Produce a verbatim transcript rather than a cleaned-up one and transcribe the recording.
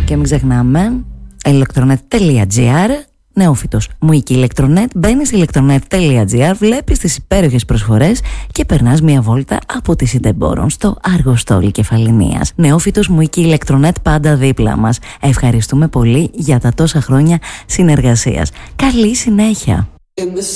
Και μην ξεχνάμε electronet τελεία gr. Νεόφυτος Μουίκη Ηλεκτρονέτ. Μπαίνεις ηλεκτρονέτ τελεία gr, βλέπεις τις υπέροχες προσφορές και περνάς μια βόλτα από τη Συντεμπόρων στο Αργοστόλι Κεφαληνίας. Νεόφυτος Μουίκη Ηλεκτρονέτ, πάντα δίπλα μας. Ευχαριστούμε πολύ για τα τόσα χρόνια συνεργασίας. Καλή συνέχεια.